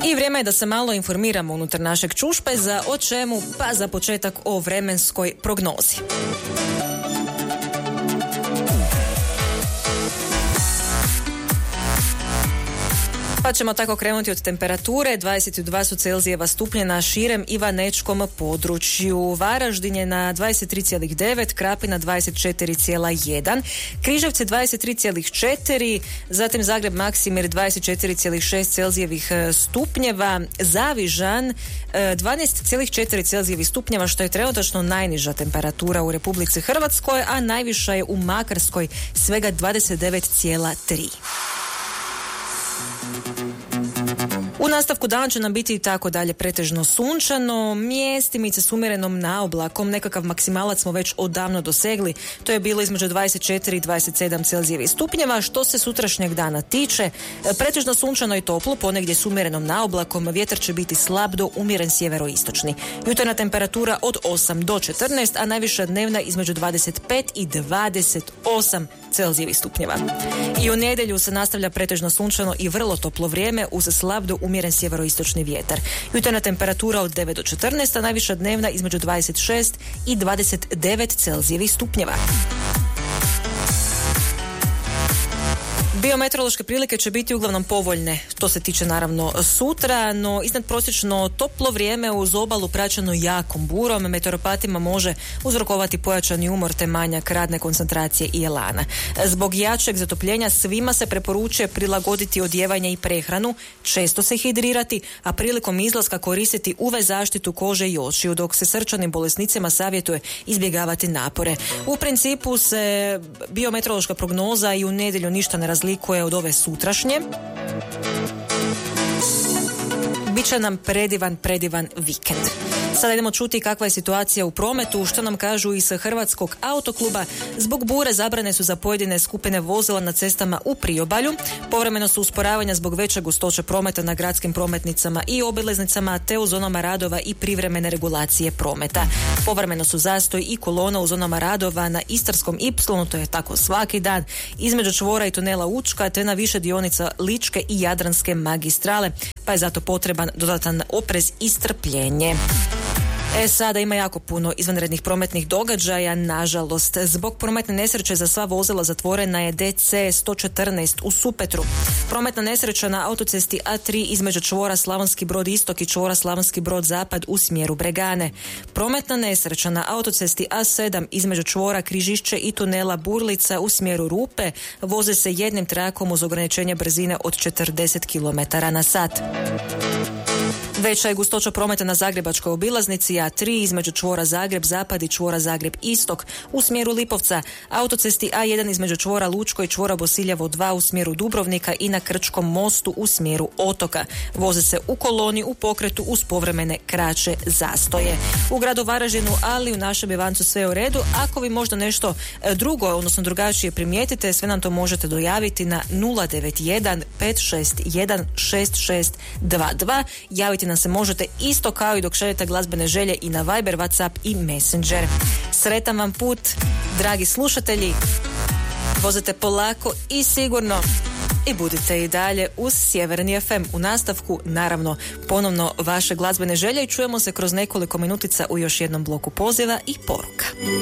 I vrijeme je da se malo informiramo unutar našeg čušpeza. O čemu? Pa za početak o vremenskoj prognozi. Pa ćemo tako krenuti od temperature. 22 su Celzijeva stupnje na širem ivanečkom području. Varaždin je na 23,9, Krapina 24,1, Križevci 23,4, zatim Zagreb Maksimir 24,6 Celzijevih stupnjeva, Zavižan 12,4 Celzijevih stupnjeva, što je trenutačno najniža temperatura u Republici Hrvatskoj, a najviša je u Makarskoj, svega 29,3. U nastavku dana će nam biti i tako dalje pretežno sunčano, mjestimice s umjerenom naoblakom, nekakav maksimalac smo već odavno dosegli, to je bilo između 24 i 27 Celzijevih stupnjeva. Što se sutrašnjeg dana tiče, pretežno sunčano i toplo, ponegdje s umjerenom naoblakom, vjetar će biti slab do umjeren sjeveroistočni. Jutarnja temperatura od 8 do 14, a najviša dnevna između 25 i 28 Celzijevih stupnjeva. I u nedjelju se nastavlja pretežno sunčano i vrlo toplo vrijeme uz slab do umjeren sjeveroistočni vjetar. Jutarnja temperatura od 9 do 14, a najviša dnevna između 26 i 29 Celzijevih stupnjeva. Biometeorološke prilike će biti uglavnom povoljne, to se tiče naravno sutra, no iznadprosječno toplo vrijeme uz obalu praćeno jakom burom meteoropatima može uzrokovati pojačani umor te manjak radne koncentracije i elana. Zbog jačeg zatopljenja svima se preporučuje prilagoditi odjevanje i prehranu, često se hidrirati, a prilikom izlaska koristiti UV zaštitu kože i očiju, dok se srčanim bolesnicima savjetuje izbjegavati napore. U principu se biometeorološka prognoza i u nedjelju ništa ne razlikuje od ove sutrašnje. Biće nam predivan vikend. Sada idemo čuti kakva je situacija u prometu, što nam kažu iz Hrvatskog autokluba. Zbog bure zabrane su za pojedine skupine vozila na cestama u priobalju. Povremeno su usporavanja zbog veće gustoće prometa na gradskim prometnicama i obilaznicama, te u zonama radova i privremene regulacije prometa. Povremeno su zastoj i kolona u zonama radova na Istarskom Ipsilonu, to je tako svaki dan, između čvora i tunela Učka, te na više dionica Ličke i Jadranske magistrale, pa je zato potreban dodatan oprez i strpljenje. Sada ima jako puno izvanrednih prometnih događaja, nažalost. Zbog prometne nesreće za sva vozila zatvorena je DC 114 u Supetru. Prometna nesreća na autocesti A3 između čvora Slavonski Brod Istok i čvora Slavonski Brod Zapad u smjeru Bregane. Prometna nesreća na autocesti A7 između čvora Križišće i tunela Burlica u smjeru Rupe voze se jednim trakom uz ograničenje brzine od 40 km/h. Veća je gustoća prometa na Zagrebačkoj obilaznici A3 između čvora Zagreb Zapad i čvora Zagreb Istok u smjeru Lipovca, autocesti A1 između čvora Lučko i čvora Bosiljevo 2 u smjeru Dubrovnika i na Krčkom mostu u smjeru Otoka. Voze se u koloni u pokretu uz povremene kraće zastoje. U gradu Varaždinu, ali u našem Ivancu sve u redu. Ako vi možda nešto drugo, odnosno drugačije primijetite, sve nam to možete dojaviti na 091 561 6622. Javiti nam se možete isto kao i dok šaljete glazbene želje i na Viber, WhatsApp i Messenger. Sretan vam put, dragi slušatelji. Vozite polako i sigurno i budite i dalje uz Sjeverni FM. U nastavku, naravno, ponovno vaše glazbene želje i čujemo se kroz nekoliko minutica u još jednom bloku poziva i poruka.